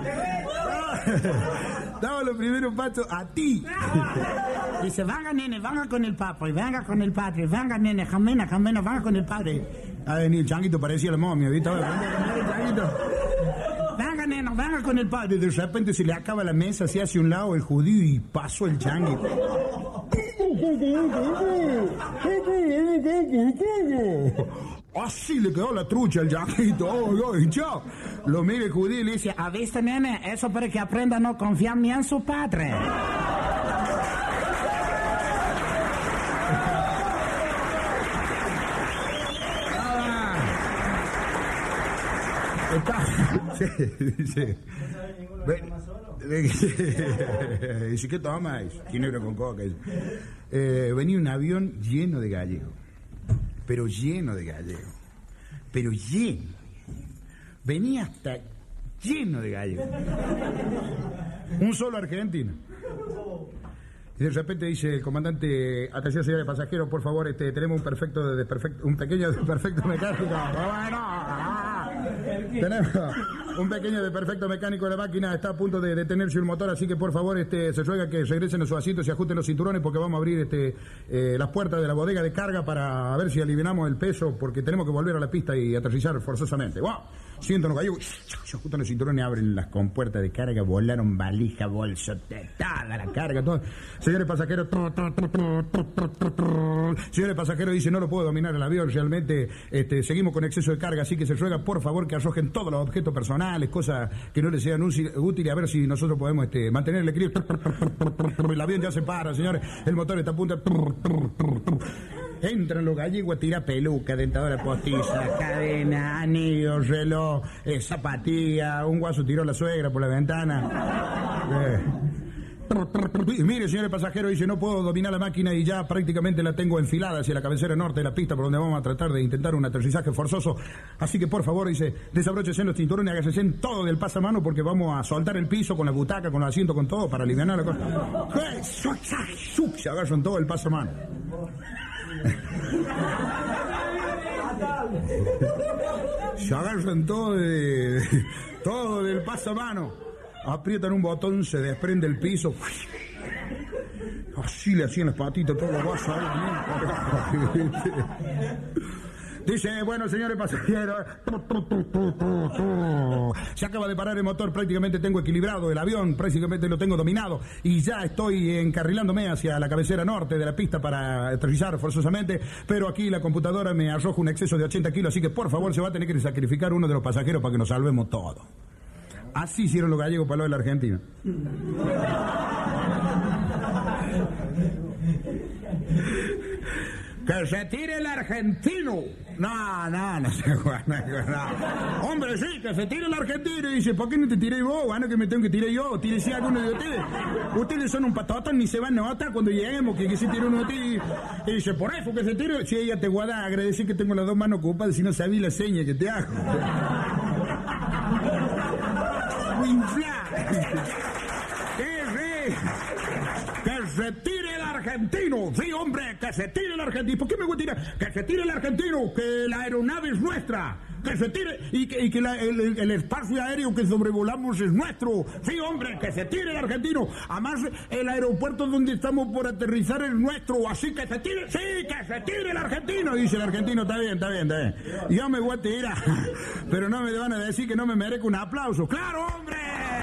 Daba los primeros pasos a ti. Dice, venga nene, venga con el papo, y venga con el padre, venga nene, camina, venga con el padre. A venir, el changuito parecía la momia, ¿viste? Venga nene, venga con el padre. De repente se le acaba la mesa, se hace un lado el judío y pasó el changuito. Así le quedó la trucha al changuito. Chao. Lo mira el judío y le dice, ¿ha visto nene? Eso para que aprenda a no confiar ni en su padre. Sí. Dice, ¿qué tomas? Ginebra con coca. Venía un avión lleno de gallegos. Pero lleno de gallegos. Pero lleno. Venía hasta lleno de gallegos. Un solo argentino. Y de repente dice el comandante, atención señores pasajeros, por favor, tenemos un pequeño desperfecto mecánico. Tenemos un pequeño desperfecto mecánico de la máquina, está a punto de detenerse el motor, así que por favor se ruega que regresen a sus asientos y ajusten los cinturones porque vamos a abrir las puertas de la bodega de carga para ver si aliviamos el peso porque tenemos que volver a la pista y aterrizar forzosamente. ¡Wow! Sienten los gallegos, se ajustan los cinturones, abren las compuertas de carga, volaron valija, bolso, toda la carga, todo. Señores pasajeros, dice, no lo puedo dominar el avión, realmente seguimos con exceso de carga, así que se ruega por favor que arrojen todos los objetos personales, cosas que no les sean útiles, a ver si nosotros podemos mantener el equilibrio. El avión ya se para, señores, el motor está a punto. Entran los gallegos a tirar peluca, dentadora postiza, cadena, anillos, reloj, zapatilla, un guaso tiró a la suegra por la ventana. Mire, señores pasajeros, dice, no puedo dominar la máquina y ya prácticamente la tengo enfilada hacia la cabecera norte de la pista por donde vamos a tratar de intentar un aterrizaje forzoso. Así que, por favor, dice, desabróchese los cinturones y hágase en todo del pasamano porque vamos a soltar el piso con la butaca, con los asientos, con todo para aliviar la cosa. Se agarran todo el pasamano. Se agarran todo del pasamano, aprietan un botón, se desprende el piso, así le hacían las patitas, todo lo vas a ver. Dice, bueno, señores pasajeros, se acaba de parar el motor, prácticamente tengo equilibrado el avión, prácticamente lo tengo dominado y ya estoy encarrilándome hacia la cabecera norte de la pista para aterrizar forzosamente, pero aquí la computadora me arroja un exceso de 80 kilos, así que por favor se va a tener que sacrificar uno de los pasajeros para que nos salvemos todos. Así hicieron los gallegos para lo de la Argentina. ¡Que se tire el argentino! No se juega, no. Hombre, sí, que se tire el argentino. Y dice, ¿por qué no te tiré vos? Bueno, que me tengo que tirar yo. Tírese alguno de ustedes. Ustedes son un patotón, ni se van a notar cuando lleguemos que se tire uno de ustedes. Y dice, por eso que se tire. Si ella te guarda, agradecer que tengo las dos manos ocupadas, si no sabía la seña que te hago. Que se tire el argentino. Sí, hombre, que se tire el argentino. ¿Por qué me voy a tirar? Que se tire el argentino, que la aeronave es nuestra. Que se tire y que el espacio aéreo que sobrevolamos es nuestro. Sí, hombre, que se tire el argentino. Además, el aeropuerto donde estamos por aterrizar es nuestro. Así que se tire. Sí, que se tire el argentino. Dice el argentino, está bien. Yo me voy a tirar. Pero no me van a decir que no me merezco un aplauso. ¡Claro, hombre!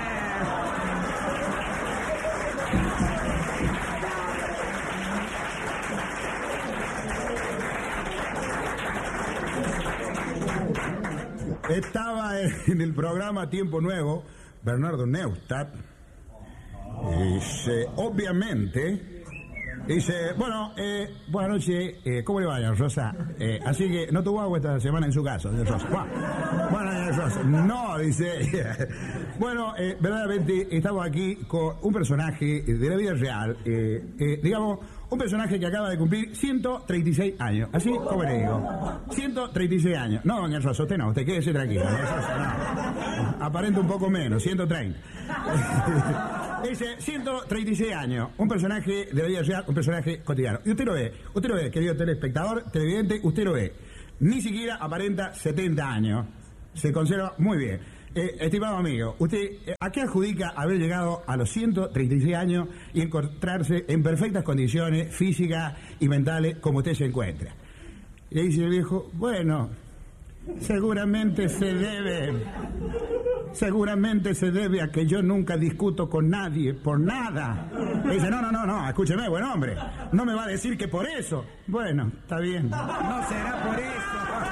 Estaba en el programa Tiempo Nuevo Bernardo Neustadt. Dice, obviamente, dice, bueno, buenas noches, ¿cómo le va, Rosa? Así que no tuvo agua esta semana en su caso, Rosa. Bueno, Rosa, no, dice. Bueno, verdaderamente estamos aquí con un personaje de la vida real, digamos, un personaje que acaba de cumplir 136 años, así como le digo, 136 años. No, doña Rosa, usted no, usted quédese tranquilo, doña Rosa, no. Aparenta un poco menos, 130. Dice, 136 años, un personaje de la vida real, un personaje cotidiano. Y usted lo ve, querido telespectador, televidente, usted lo ve. Ni siquiera aparenta 70 años. Se conserva muy bien. estimado amigo, ¿usted a qué adjudica haber llegado a los 136 años y encontrarse en perfectas condiciones físicas y mentales como usted se encuentra? Y le dice el viejo, bueno, seguramente se debe a que yo nunca discuto con nadie por nada. Y dice, no, escúcheme, buen hombre, no me va a decir que por eso. Bueno, está bien, no será por eso.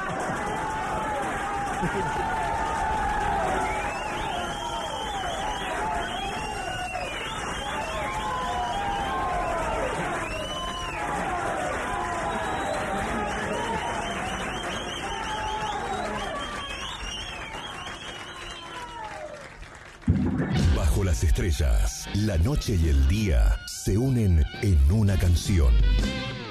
Bajo las estrellas, la noche y el día se unen en una canción.